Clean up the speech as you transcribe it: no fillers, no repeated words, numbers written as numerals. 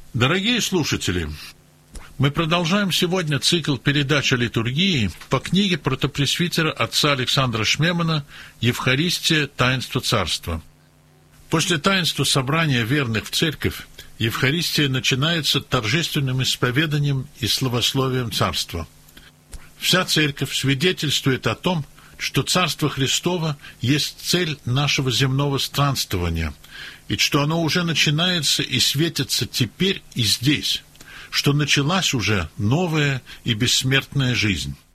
Дорогие слушатели, мы продолжаем сегодня цикл передач о литургии по книге протопресвитера отца Александра Шмемана «Евхаристия. Таинство Царства». После таинства собрания верных в церковь Евхаристия начинается торжественным исповеданием и славословием Царства. Вся церковь свидетельствует о том, что Царство Христово есть цель нашего земного странствования, и что оно уже начинается и светится теперь и здесь, что началась уже новая и бессмертная жизнь.